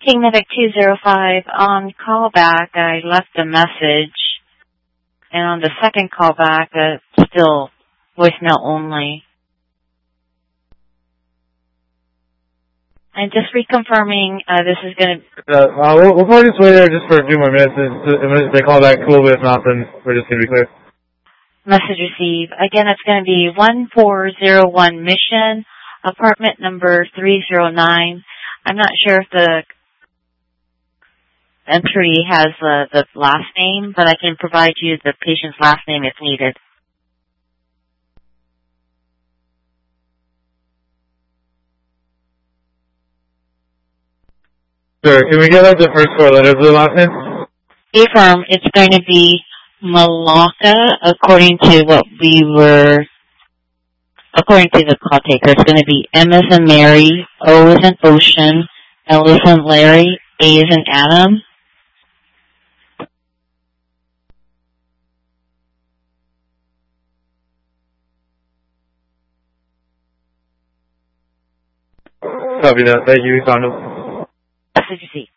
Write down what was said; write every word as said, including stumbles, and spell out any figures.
Signatic two zero five, on callback, I left a message, and on the second callback, uh, still voicemail only. And just reconfirming, uh, this is going to... Uh, uh, we'll, we'll probably just wait there just for a few more minutes. If they call back, cool, but if not, then we're just going to be clear. Message received. Again, it's going to be one four zero one Mission, apartment number three zero nine. I'm not sure if the entry has uh, the last name, but I can provide you the patient's last name if needed. Sure. Can we get like the first four letters of the last name? Affirm, it's going to be Malaka, according to what we were, according to the call taker. It's going to be M as in Mary, O as in Ocean, L as in Larry, A as in Adam. Copy that. Thank you. We found him. Message received.